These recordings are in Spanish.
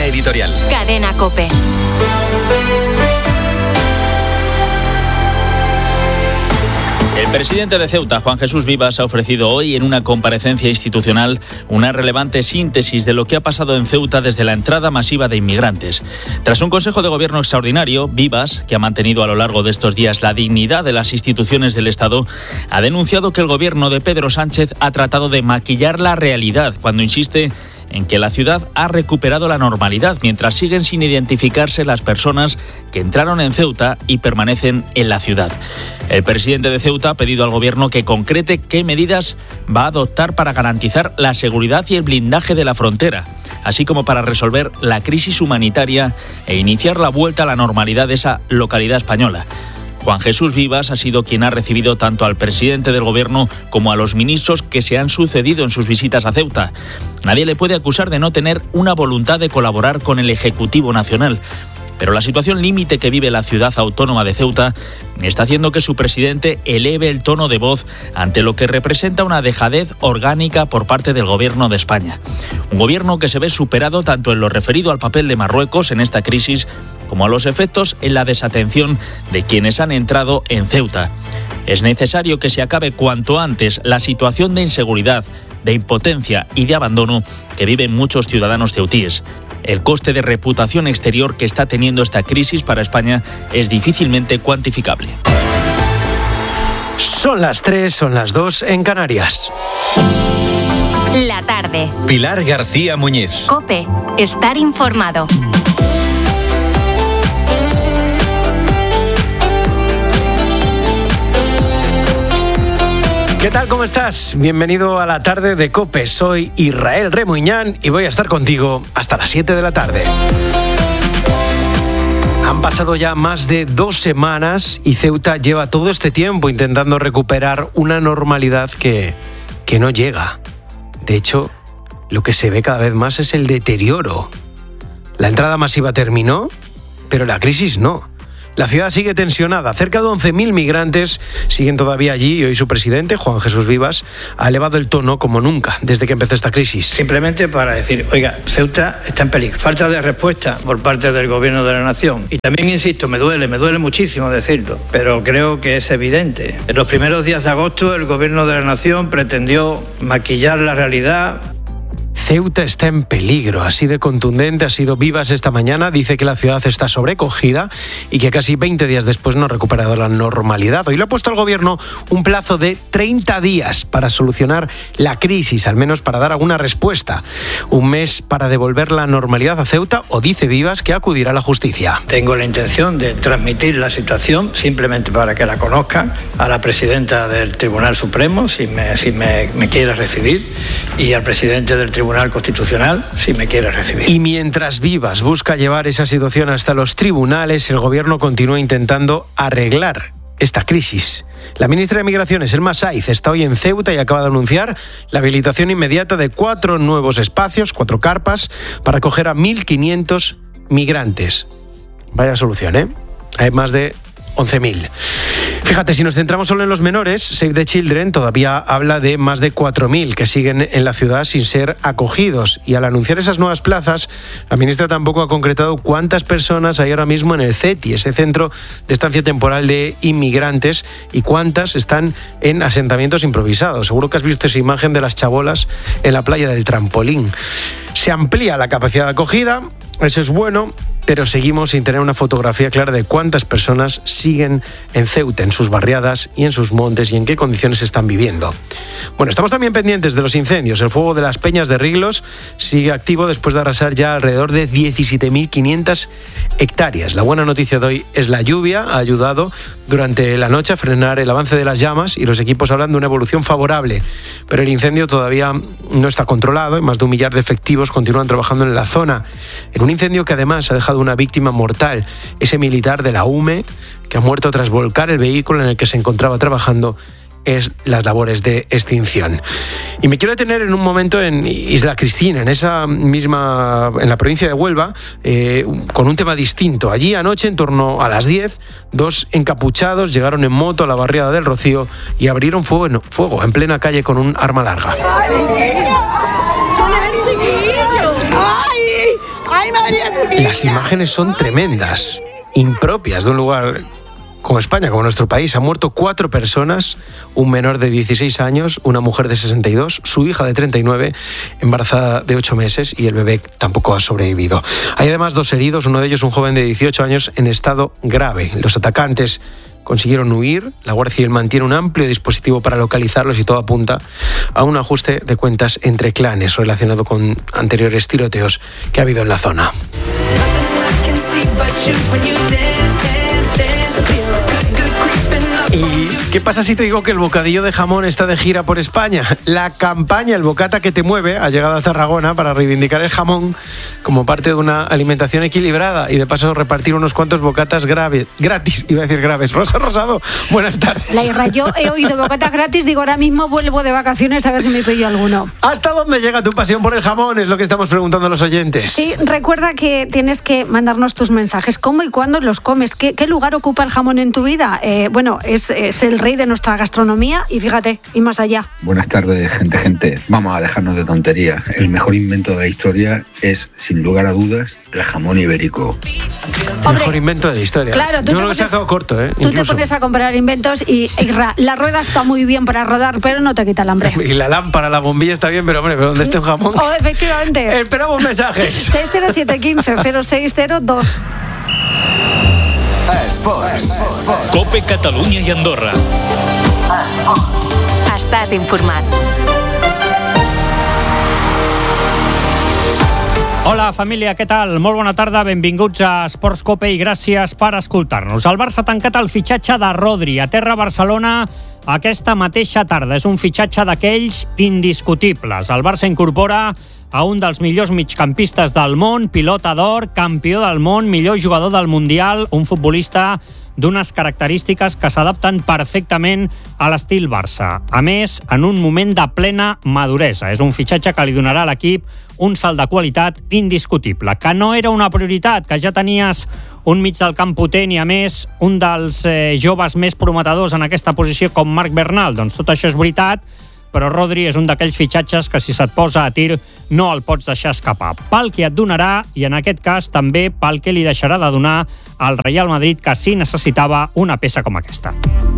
editorial. Cadena COPE. El presidente de Ceuta, Juan Jesús Vivas, ha ofrecido hoy en una comparecencia institucional una relevante síntesis de lo que ha pasado en Ceuta desde la entrada masiva de inmigrantes. Tras un Consejo de Gobierno extraordinario, Vivas, que ha mantenido a lo largo de estos días la dignidad de las instituciones del Estado, ha denunciado que el gobierno de Pedro Sánchez ha tratado de maquillar la realidad cuando insiste en que la ciudad ha recuperado la normalidad, mientras siguen sin identificarse las personas que entraron en Ceuta y permanecen en la ciudad. El presidente de Ceuta ha pedido al gobierno que concrete qué medidas va a adoptar para garantizar la seguridad y el blindaje de la frontera, así como para resolver la crisis humanitaria e iniciar la vuelta a la normalidad de esa localidad española. Juan Jesús Vivas ha sido quien ha recibido tanto al presidente del gobierno como a los ministros que se han sucedido en sus visitas a Ceuta. Nadie le puede acusar de no tener una voluntad de colaborar con el Ejecutivo Nacional. Pero la situación límite que vive la ciudad autónoma de Ceuta está haciendo que su presidente eleve el tono de voz ante lo que representa una dejadez orgánica por parte del gobierno de España. Un gobierno que se ve superado tanto en lo referido al papel de Marruecos en esta crisis como a los efectos en la desatención de quienes han entrado en Ceuta. Es necesario que se acabe cuanto antes la situación de inseguridad, de impotencia y de abandono que viven muchos ciudadanos ceutíes. El coste de reputación exterior que está teniendo esta crisis para España es difícilmente cuantificable. Son las 3, son las 2 en Canarias. La tarde. Pilar García Muñiz. COPE. Estar informado. ¿Qué tal? ¿Cómo estás? Bienvenido a la tarde de COPE. Soy Israel Remuñán y voy a estar contigo hasta las 7 de la tarde. Han pasado ya más de 2 semanas y Ceuta lleva todo este tiempo intentando recuperar una normalidad que no llega. De hecho, lo que se ve cada vez más es el deterioro. La entrada masiva terminó, pero la crisis no. La ciudad sigue tensionada. Cerca de 11.000 migrantes siguen todavía allí y hoy su presidente, Juan Jesús Vivas, ha elevado el tono como nunca desde que empezó esta crisis. Simplemente para decir, oiga, Ceuta está en peligro. Falta de respuesta por parte del Gobierno de la Nación. Y también, insisto, me duele muchísimo decirlo, pero creo que es evidente. En los primeros días de agosto el Gobierno de la Nación pretendió maquillar la realidad. Ceuta está en peligro, así de contundente ha sido Vivas esta mañana. Dice que la ciudad está sobrecogida y que casi 20 días después no ha recuperado la normalidad. Hoy le ha puesto al gobierno un plazo de 30 días para solucionar la crisis, al menos para dar alguna respuesta. Un mes para devolver la normalidad a Ceuta, o dice Vivas que acudirá a la justicia. Tengo la intención de transmitir la situación, simplemente para que la conozcan, a la presidenta del Tribunal Supremo, si me quiere recibir, y al presidente del Tribunal Constitucional, si me quiere recibir. Y mientras Vivas busca llevar esa situación hasta los tribunales, el gobierno continúa intentando arreglar esta crisis. La ministra de Migraciones, Elma Saiz, está hoy en Ceuta y acaba de anunciar la habilitación inmediata de 4 nuevos espacios, 4 carpas, para acoger a 1.500 migrantes. Vaya solución, ¿eh? Hay más de 11.000. Fíjate, si nos centramos solo en los menores, Save the Children todavía habla de más de 4.000 que siguen en la ciudad sin ser acogidos. Y al anunciar esas nuevas plazas, la ministra tampoco ha concretado cuántas personas hay ahora mismo en el CETI, ese centro de estancia temporal de inmigrantes, y cuántas están en asentamientos improvisados. Seguro que has visto esa imagen de las chabolas en la playa del Trampolín. Se amplía la capacidad de acogida, eso es bueno, pero seguimos sin tener una fotografía clara de cuántas personas siguen en Ceuta, en sus barriadas y en sus montes, y en qué condiciones están viviendo. Bueno, estamos también pendientes de los incendios. El fuego de las Peñas de Riglos sigue activo después de arrasar ya alrededor de 17.500 hectáreas. La buena noticia de hoy es la lluvia. Ha ayudado durante la noche a frenar el avance de las llamas y los equipos hablan de una evolución favorable. Pero el incendio todavía no está controlado y más de 1 millar de efectivos continúan trabajando en la zona. En un incendio que además ha dejado una víctima mortal, ese militar de la UME que ha muerto tras volcar el vehículo en el que se encontraba trabajando en las labores de extinción. Y me quiero detener en un momento en Isla Cristina, en la provincia de Huelva, con un tema distinto. Allí anoche, en torno a las 10, 2 encapuchados llegaron en moto a la barriada del Rocío y abrieron fuego en plena calle con un arma larga. ¡Ay, madre mía! Las imágenes son tremendas, impropias de un lugar como España, como nuestro país. Han muerto 4 personas, un menor de 16 años, una mujer de 62, su hija de 39, embarazada de 8 meses, y el bebé tampoco ha sobrevivido. Hay además 2 heridos, uno de ellos un joven de 18 años en estado grave. Los atacantes consiguieron huir. La Guardia Civil mantiene un amplio dispositivo para localizarlos y todo apunta a un ajuste de cuentas entre clanes relacionado con anteriores tiroteos que ha habido en la zona. ¿Y qué pasa si te digo que el bocadillo de jamón está de gira por España? La campaña El Bocata que te mueve ha llegado a Tarragona para reivindicar el jamón como parte de una alimentación equilibrada y de paso repartir unos cuantos bocatas gratis. Iba a decir graves. Rosa Rosado, buenas tardes. La Irra, yo he oído bocatas gratis, digo, ahora mismo vuelvo de vacaciones a ver si me pillo alguno. ¿Hasta dónde llega tu pasión por el jamón? Es lo que estamos preguntando a los oyentes. Sí, recuerda que tienes que mandarnos tus mensajes. ¿Cómo y cuándo los comes? ¿Qué lugar ocupa el jamón en tu vida? Bueno, es el rey de nuestra gastronomía y fíjate, y más allá. Buenas tardes, gente. Vamos a dejarnos de tonterías. El mejor invento de la historia es, sin lugar a dudas, el jamón ibérico. El mejor invento de la historia. Claro, yo creo que se ha quedado corto, ¿eh? Tú te pones a comprar inventos y la rueda está muy bien para rodar, pero no te quita el hambre. Y la lámpara, la bombilla está bien, pero hombre, ¿dónde está un jamón? Oh, efectivamente. Esperamos mensajes. 60715 0602. Esports. COPE Catalunya i Andorra. Estàs informat. Hola família, què tal? Molt bona tarda, benvinguts a Esports COPE i gràcies per escoltar-nos. El Barça ha tancat el fitxatge de Rodri, aterra a Barcelona aquesta mateixa tarda. És un fitxatge d'aquells indiscutibles. El Barça incorpora a un dels millors migcampistes del món, pilota d'or, campió del món, millor jugador del Mundial, un futbolista d'unes característiques que s'adapten perfectament a l'estil Barça. A més, en un moment de plena maduresa. És un fitxatge que li donarà a l'equip un salt de qualitat indiscutible, que no era una prioritat, que ja tenies un mig del camp potent i, a més, un dels joves més prometedors en aquesta posició com Marc Bernal. Doncs tot això és veritat, però Rodri és un d'aquells fitxatges que si se't posa a tir no el pots deixar escapar. Pel que et donarà, i en aquest cas també pel que li deixarà de donar al Real Madrid, que sí necessitava una peça com aquesta.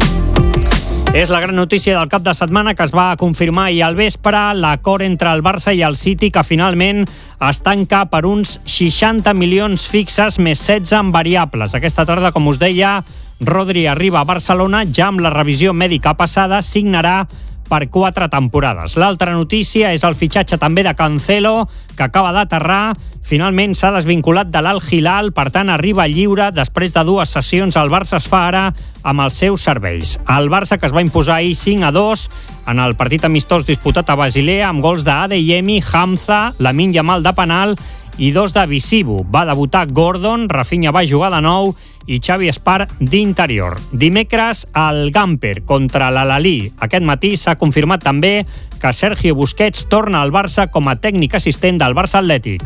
És la gran notícia del cap de setmana que es va confirmar ahir al vespre, l'acord entre el Barça i el City, que finalment es tanca per uns 60 milions fixes més 16 en variables. Aquesta tarda, com us deia, Rodri arriba a Barcelona, ja amb la revisió mèdica passada, signarà per 4 temporades. L'altra notícia és el fitxatge també de Cancelo, que acaba d'aterrar. Finalment s'ha desvinculat de l'Al-Hilal, per tant arriba lliure. Després de 2 sessions, el Barça es fa ara amb els seus serveis. El Barça, que es va imposar ahir 5-2 en el partit amistós disputat a Basilea, amb gols d'Adeyemi, Hamza, Lamine Yamal de penal i 2 de Visibu. Va debutar Gordon, Rafinha va jugar de nou i Xavi Espar d'interior. Dimecres, el Gamper contra l'Al-Ahly. Aquest matí s'ha confirmat també que Sergio Busquets torna al Barça com a tècnic assistent del Barça Atlètic.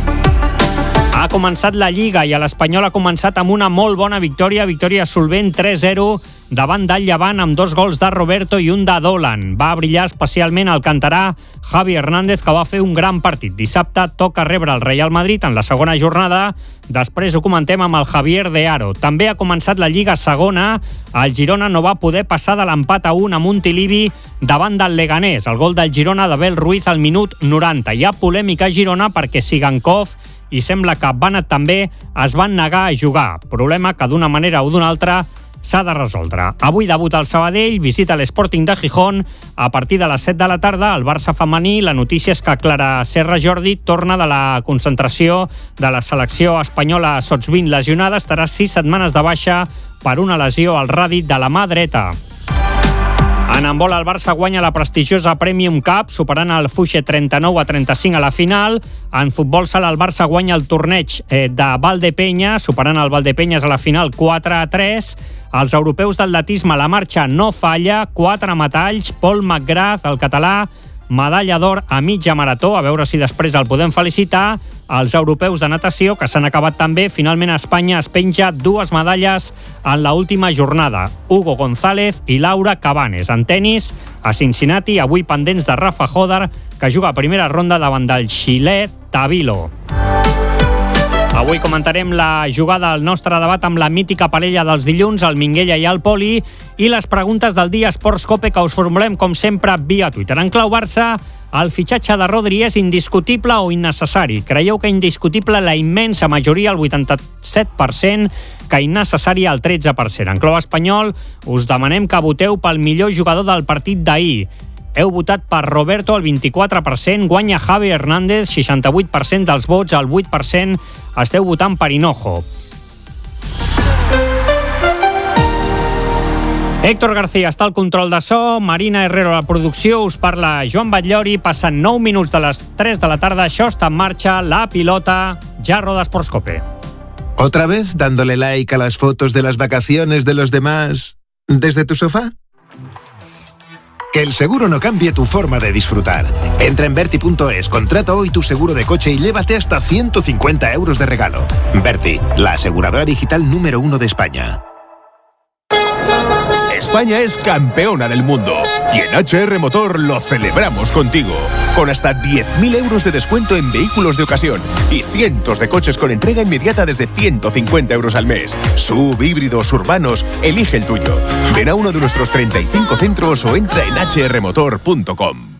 Ha començat la Lliga i l'Espanyol ha començat amb una molt bona victòria solvent 3-0 davant del Llevant amb 2 gols de Roberto i un de Dolan. Va brillar especialment el canterà Javi Hernández, que va fer un gran partit. Dissabte toca rebre el Real Madrid en la segona jornada. Després ho comentem amb el Javier de Aro. També ha començat la Lliga segona. El Girona no va poder passar de l'empat a 1 a Montilivi davant del Leganés. El gol del Girona d'Abel Ruiz al minut 90. Hi ha polèmica a Girona perquè Sigankov i sembla que Banat també es van negar a jugar. Problema que d'una manera o d'una altra s'ha de resoldre. Avui debut al Sabadell, visita l'Sporting de Gijón a partir de les 7 de la tarda. El Barça femení, la notícia és que Clara Serra Jordi torna de la concentració de la selecció espanyola Sots-20 lesionada. Estarà 6 setmanes de baixa per una lesió al radi de la mà dreta. En handbol, el Barça guanya la prestigiosa Premium Cup, superant el Fuxe 39-35 a la final. En futbol sala, el Barça guanya el torneig de Valdepeñas, superant el Valdepeñas a la final 4-3. Els europeus d'atletisme, la marxa no falla, 4 metalls. Paul McGrath, el català, medalla d'or a mitja marató, a veure si després el podem felicitar. Els europeus de natació, que s'han acabat també, finalment a Espanya es penja 2 medalles en l'última jornada. Hugo González i Laura Cabanes. En tenis, a Cincinnati, avui pendents de Rafa Hodar, que juga a primera ronda davant del xilè Tavilo. Avui comentarem la jugada al nostre debat amb la mítica parella dels dilluns, el Minguella i el Poli, i les preguntes del dia Esports Cope que us formulem, com sempre, via Twitter. En clau Barça, el fitxatge de Rodri és indiscutible o innecessari? Creieu que indiscutible la immensa majoria, el 87%, que innecessari el 13%. En clau espanyol, us demanem que voteu pel millor jugador del partit d'ahir. Heu votat per Roberto, el 24%, guanya Javi Hernández, 68% dels vots, el 8% esteu votant per Hinojo. Héctor García està al control de so, Marina Herrero a la producció, us parla Joan Batllori, passen 9 minuts de les 3 de la tarda, això està en marxa, la pilota, ja roda Esports Cope. ¿Otra vez dándole like a las fotos de las vacaciones de los demás desde tu sofá? Que el seguro no cambie tu forma de disfrutar. Entra en Verti.es, contrata hoy tu seguro de coche y llévate hasta 150 euros de regalo. Verti, la aseguradora digital número 1 de España. España es campeona del mundo y en HR Motor lo celebramos contigo. Con hasta 10.000 euros de descuento en vehículos de ocasión y cientos de coches con entrega inmediata desde 150 euros al mes. SUV, híbridos, urbanos, elige el tuyo. Ven a uno de nuestros 35 centros o entra en hrmotor.com.